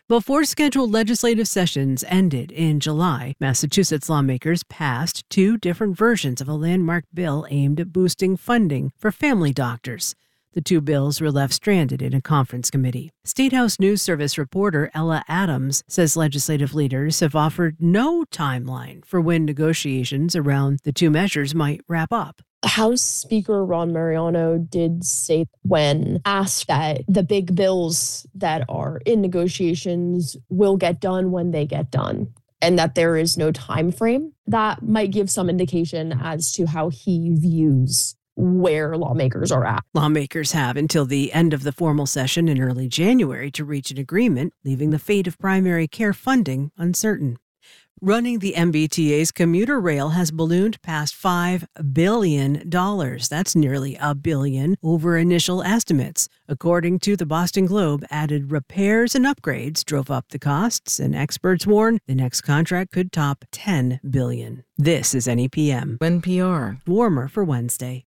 Before scheduled legislative sessions ended in July, Massachusetts lawmakers passed two different versions of a landmark bill aimed at boosting funding for family doctors. The two bills were left stranded in a conference committee. State House News Service reporter Ella Adams says legislative leaders have offered no timeline for when negotiations around the two measures might wrap up. House Speaker Ron Mariano did say when asked that the big bills that are in negotiations will get done when they get done, and that there is no time frame. That might give some indication as to how he views where lawmakers are at. Lawmakers have until the end of the formal session in early January to reach an agreement, leaving the fate of primary care funding uncertain. Running the MBTA's commuter rail has ballooned past $5 billion. That's nearly $1 billion over initial estimates. According to the Boston Globe, added repairs and upgrades drove up the costs, and experts warn the next contract could top $10 billion. This is NEPM. NPR. Warmer for Wednesday.